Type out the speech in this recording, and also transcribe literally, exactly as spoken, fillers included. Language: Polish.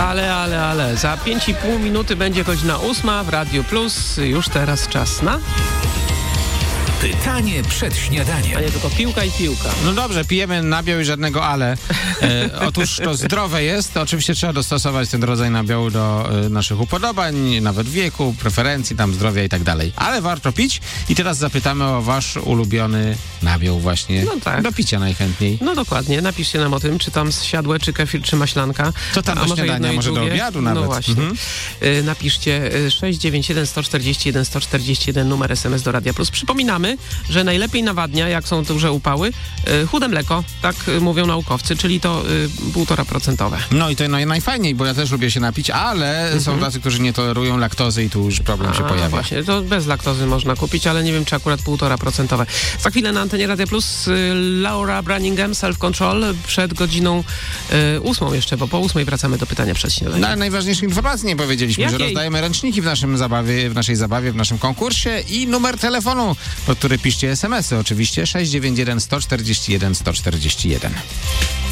Ale, ale, ale, za pięć i pół minuty będzie godzina ósma w Radiu Plus. Już teraz czas na... Pytanie przed śniadaniem. A nie tylko piłka i piłka. No dobrze, pijemy nabiał i żadnego ale. E, otóż to zdrowe jest. Oczywiście trzeba dostosować ten rodzaj nabiału do e, naszych upodobań, nawet wieku, preferencji, tam zdrowia i tak dalej. Ale warto pić i teraz zapytamy o wasz ulubiony nabiał właśnie. No tak. Do picia najchętniej. No dokładnie, napiszcie nam o tym, czy tam siadłe, czy kefir, czy maślanka. Co tam A do może śniadania, jedno i może do drugie? obiadu nawet. No właśnie. Mhm. Y, napiszcie y, sześć dziewięć jeden sto czterdzieści jeden sto czterdzieści jeden numer S M S do Radia Plus. Przypominamy, że najlepiej nawadnia, jak są duże upały, y, chude mleko, tak y, mówią naukowcy, czyli to półtora procentowe. No i to naj, najfajniej, bo ja też lubię się napić, ale mhm. są tacy, którzy nie tolerują laktozy i tu już problem A, się pojawia. Właśnie, to bez laktozy można kupić, ale nie wiem, czy akurat półtora procentowe. Za chwilę na antenie Radia Plus y, Laura Branningham, Self Control, przed godziną y, ósmą jeszcze, bo po ósmej wracamy do pytania przed śniadaniem. No ale najważniejszych informacji nie powiedzieliśmy, Jakiej? że rozdajemy ręczniki w naszym zabawie, w naszej zabawie, w naszym konkursie i numer telefonu, pod który piszcie es em esy oczywiście sześć dziewięć jeden sto czterdzieści jeden sto czterdzieści jeden.